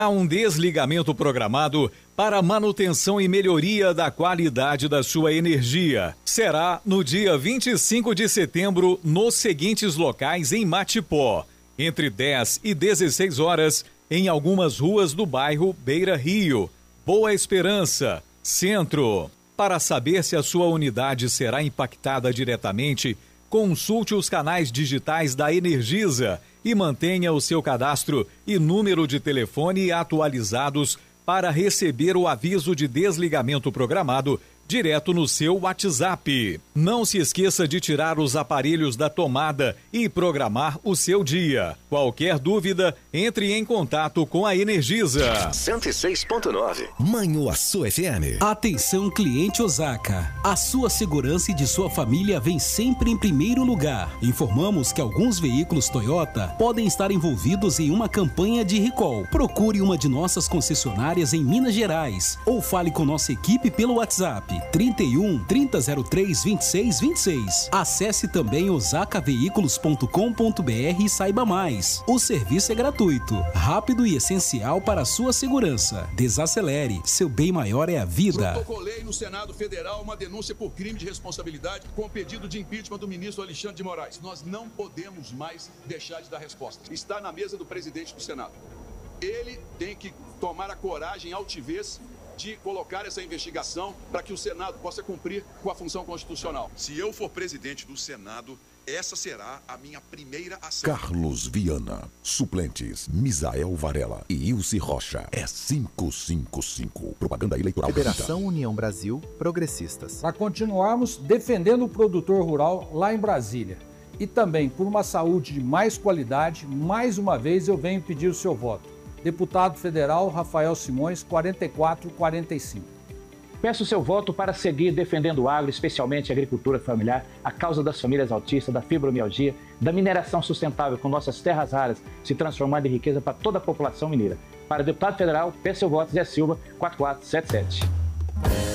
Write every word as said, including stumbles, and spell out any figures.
Há um desligamento programado para manutenção e melhoria da qualidade da sua energia. Será no dia vinte e cinco de setembro nos seguintes locais em Matipó, entre dez e dezesseis horas, em algumas ruas do bairro Beira Rio, Boa Esperança, Centro. Para saber se a sua unidade será impactada diretamente, consulte os canais digitais da Energisa e mantenha o seu cadastro e número de telefone atualizados para receber o aviso de desligamento programado direto no seu WhatsApp. Não se esqueça de tirar os aparelhos da tomada e programar o seu dia. Qualquer dúvida, entre em contato com a Energisa. cento e seis ponto nove. Manhuaçu F M. Atenção, cliente Osaka. A sua segurança e de sua família vem sempre em primeiro lugar. Informamos que alguns veículos Toyota podem estar envolvidos em uma campanha de recall. Procure uma de nossas concessionárias em Minas Gerais ou fale com nossa equipe pelo WhatsApp trinta e um, trinta zero três, vinte e seis vinte e seis. Acesse também osaka veículos ponto com ponto br e saiba mais. O serviço é gratuito, rápido e essencial para a sua segurança. Desacelere, seu bem maior é a vida. Protocolei no Senado Federal uma denúncia por crime de responsabilidade com o pedido de impeachment do ministro Alexandre de Moraes. Nós não podemos mais deixar de dar resposta. Está na mesa do presidente do Senado. Ele tem que tomar a coragem e altivez de colocar essa investigação para que o Senado possa cumprir com a função constitucional. Se eu for presidente do Senado, essa será a minha primeira ação. Carlos Viana, suplentes, Misael Varela e Ilse Rocha. É cinco cinco cinco. Propaganda eleitoral. Federação União Brasil Progressistas. Para continuarmos defendendo o produtor rural lá em Brasília e também por uma saúde de mais qualidade, mais uma vez eu venho pedir o seu voto. Deputado Federal Rafael Simões, quarenta e quatro quarenta e cinco. Peço seu voto para seguir defendendo o agro, especialmente a agricultura familiar, a causa das famílias autistas, da fibromialgia, da mineração sustentável com nossas terras raras se transformando em riqueza para toda a população mineira. Para deputado federal, peço seu voto, Zé Silva, quatro quatro sete sete.